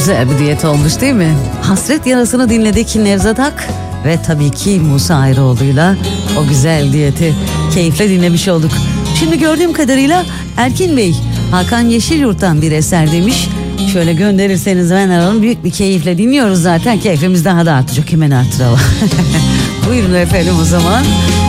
güzel bir diyet olmuş değil mi? Hasret yarasını dinledik Nevzat Ak ve tabii ki Musa Ayrıoğlu'yla o güzel diyeti keyifle dinlemiş olduk. Şimdi gördüğüm kadarıyla Erkin Bey Hakan Yeşilyurt'tan bir eser demiş. Şöyle gönderirseniz ben alalım, büyük bir keyifle dinliyoruz zaten, keyfimiz daha da artacak, hemen artıralım. Buyurun efendim o zaman.